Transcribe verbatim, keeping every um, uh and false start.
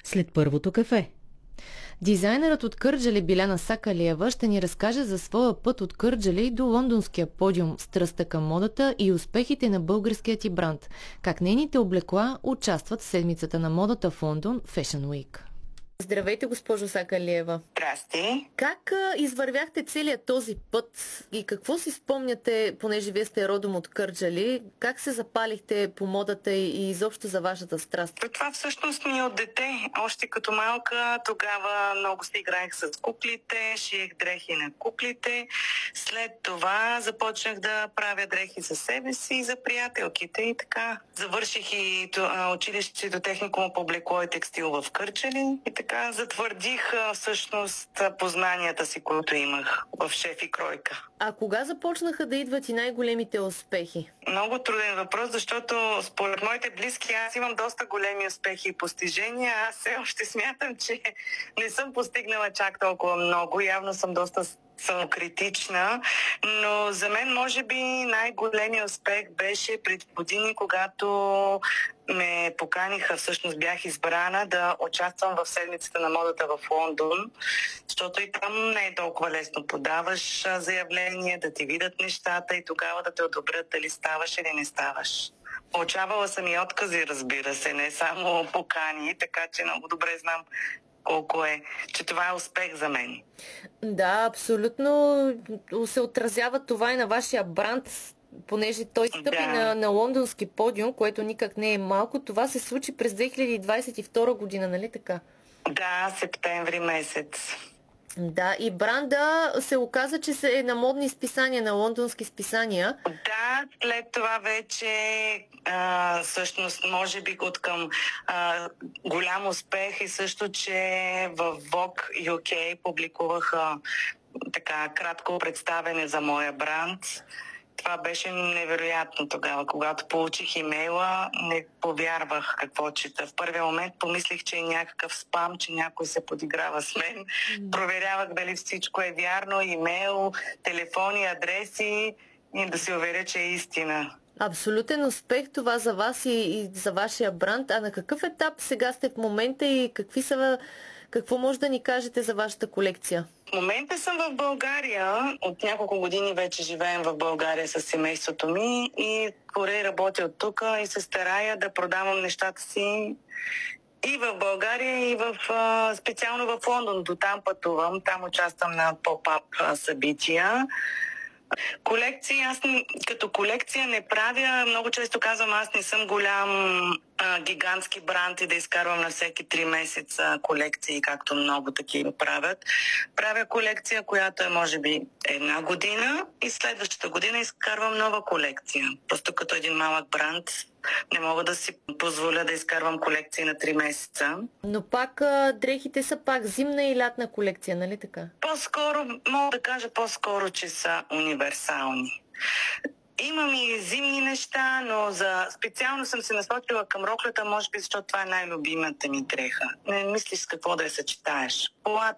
след първото кафе. Дизайнерът от Кърджали Биляна Сакалиева ще ни разкаже за своя път от Кърджали до лондонския подиум с тръста към модата и успехите на българския ти бранд, как нейните облекла участват в седмицата на модата в Лондон Fashion Week. Здравейте, госпожо Сакалиева. Здрасти. Как а, извървяхте целият този път и какво си спомняте, понеже вие сте родом от Кърджали, как се запалихте по модата и изобщо за вашата страст? Това всъщност ми е от дете. Още като малка, тогава много се играех с куклите, шиех дрехи на куклите. След това започнах да правя дрехи за себе си и за приятелките и така. Завърших и училището техникум по облекло и текстил в Кърджали и така. Така затвърдих всъщност познанията си, които имах в шеф и кройка. А кога започнаха да идват и най-големите успехи? Много труден въпрос, защото според моите близки аз имам доста големи успехи и постижения. Аз все още смятам, че не съм постигнала чак толкова много. Явно съм доста самокритична, но за мен може би най-големият успех беше преди години, когато ме поканиха, всъщност бях избрана да участвам в седмицата на модата в Лондон, защото и там не е толкова лесно подаваш заявление, да ти видят нещата и тогава да те одобрят дали ставаш или не ставаш. Получавала съм и откази, разбира се, не само покани, така че много добре знам колко е, че това е успех за мен. Да, абсолютно се отразява това и на вашия бранд, понеже той стъпи да. на, на лондонски подиум, което никак не е малко. Това се случи през две хиляди двадесет и втора година, нали така? Да, септември месец. Да, и бранда се оказа, че се е на модни списания, на лондонски списания. Да, след това вече а, всъщност може би от към а, голям успех и също, че в Vogue ю кей публикуваха така кратко представене за моя бранд. Това беше невероятно тогава. Когато получих имейла, не повярвах какво чета. В първия момент помислих, че е някакъв спам, че някой се подиграва с мен. Mm. Проверявах дали всичко е вярно, имейл, телефони, адреси и да се уверя, че е истина. Абсолютен успех това за вас и, и за вашия бранд. А на какъв етап сега сте в момента и какви са, какво може да ни кажете за вашата колекция? В момента съм в България. От няколко години вече живеем в България с семейството ми и поре работя от тук и се старая да продавам нещата си и в България, и в, специално в Лондон. До там пътувам, там участвам на поп-ап събития. Колекции, аз като колекция не правя, много често казвам, аз не съм голям а, гигантски бранд и да изкарвам на всеки три месеца колекции, както много такива правят. Правя колекция, която е може би една година и следващата година изкарвам нова колекция. Просто като един малък бранд не мога да си позволя да изкарвам колекции на три месеца. Но пак а, дрехите са пак зимна и лятна колекция, нали така? По-скоро, мога да кажа по-скоро, че са универсални. Имам и зимни неща, но за специално съм се насочила към роклята, може би защото това е най-любимата ми дреха. Не мислиш с какво да я съчетаеш. Плат